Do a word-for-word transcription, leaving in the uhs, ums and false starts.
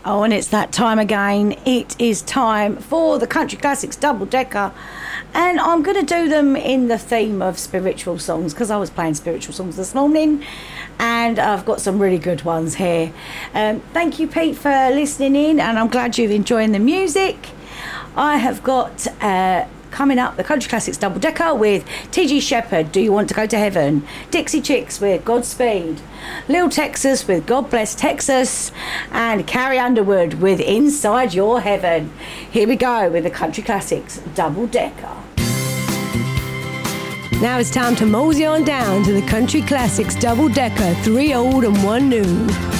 Oh, and it's that time again. It is time for the Country Classics Double Decker. And I'm going to do them in the theme of spiritual songs because I was playing spiritual songs this morning and I've got some really good ones here. Um, thank you, Pete, for listening in, and I'm glad you're enjoying the music. I have got... Uh, Coming up, the Country Classics Double Decker with T G Shepherd, Do You Want to Go to Heaven? Dixie Chicks with Godspeed. Lil Texas with God Bless Texas. And Carrie Underwood with Inside Your Heaven. Here we go with the Country Classics Double Decker. Now it's time to mosey on down to the Country Classics Double Decker, three old and one new.